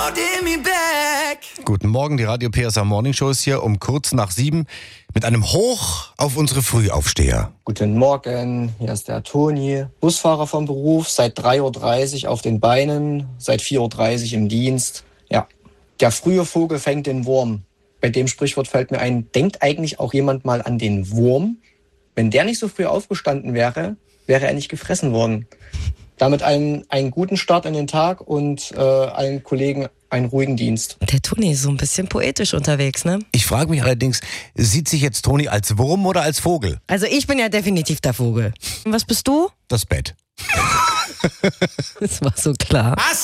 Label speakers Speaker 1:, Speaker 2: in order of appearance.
Speaker 1: Guten Morgen, die Radio PSA Morning Show ist hier um kurz nach 7 mit einem Hoch auf unsere Frühaufsteher.
Speaker 2: Guten Morgen, hier ist der Toni, Busfahrer vom Beruf, seit 3.30 Uhr auf den Beinen, seit 4.30 Uhr im Dienst. Ja, der frühe Vogel fängt den Wurm. Bei dem Sprichwort fällt mir ein, denkt eigentlich auch jemand mal an den Wurm? Wenn der nicht so früh aufgestanden wäre, wäre er nicht gefressen worden. Damit einen guten Start in den Tag und allen Kollegen einen ruhigen Dienst.
Speaker 3: Der Toni ist so ein bisschen poetisch unterwegs, ne?
Speaker 1: Ich frage mich allerdings, sieht sich jetzt Toni als Wurm oder als Vogel?
Speaker 3: Also ich bin ja definitiv der Vogel. Und was bist du?
Speaker 1: Das Bett.
Speaker 3: Das war so klar.